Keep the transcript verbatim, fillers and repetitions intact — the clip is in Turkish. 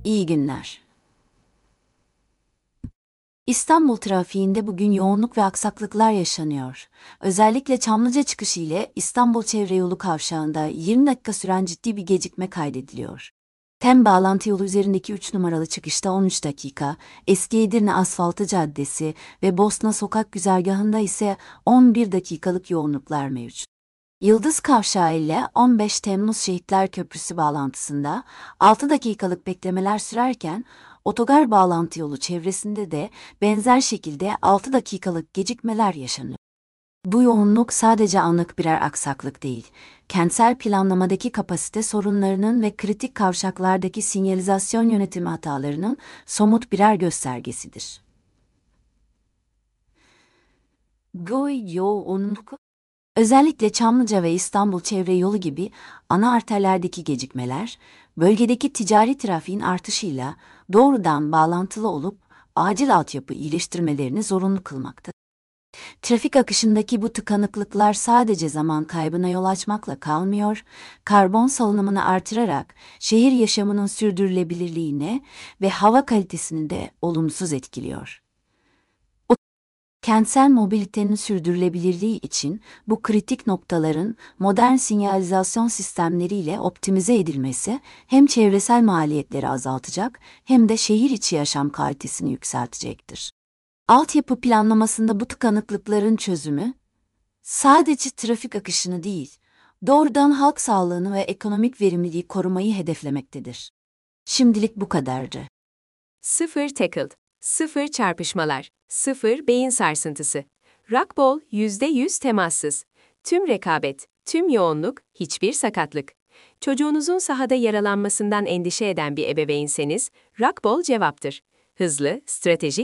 İyi günler. İstanbul trafiğinde bugün yoğunluk ve aksaklıklar yaşanıyor. Özellikle Çamlıca çıkışı ile İstanbul Çevreyolu kavşağında yirmi dakika süren ciddi bir gecikme kaydediliyor. Tem bağlantı yolu üzerindeki üç numaralı çıkışta on üç dakika, Eski Edirne Asfaltı Caddesi ve Bosna Sokak güzergahında ise on bir dakikalık yoğunluklar mevcut. Yıldız Kavşağı ile on beş Temmuz Şehitler Köprüsü bağlantısında altı dakikalık beklemeler sürerken, otogar bağlantı yolu çevresinde de benzer şekilde altı dakikalık gecikmeler yaşanıyor. Bu yoğunluk sadece anlık birer aksaklık değil, kentsel planlamadaki kapasite sorunlarının ve kritik kavşaklardaki sinyalizasyon yönetimi hatalarının somut birer göstergesidir. Bu yoğunluk özellikle Çamlıca ve İstanbul Çevreyolu gibi ana arterlerdeki gecikmeler, bölgedeki ticari trafiğin artışıyla doğrudan bağlantılı olup acil altyapı iyileştirmelerini zorunlu kılmaktadır. Trafik akışındaki bu tıkanıklıklar sadece zaman kaybına yol açmakla kalmıyor, karbon salınımını artırarak şehir yaşamının sürdürülebilirliğine ve hava kalitesini de olumsuz etkiliyor. Kentsel mobilitenin sürdürülebilirliği için bu kritik noktaların modern sinyalizasyon sistemleriyle optimize edilmesi hem çevresel maliyetleri azaltacak hem de şehir içi yaşam kalitesini yükseltecektir. Altyapı planlamasında bu tıkanıklıkların çözümü, sadece trafik akışını değil, doğrudan halk sağlığını ve ekonomik verimliliği korumayı hedeflemektedir. Şimdilik bu kadardı. Sıfır tackle, sıfır çarpışmalar, sıfır beyin sarsıntısı. Rockball yüzde yüz temassız. Tüm rekabet, tüm yoğunluk, hiçbir sakatlık. Çocuğunuzun sahada yaralanmasından endişe eden bir ebeveynseniz, Rockball cevaptır. Hızlı, stratejik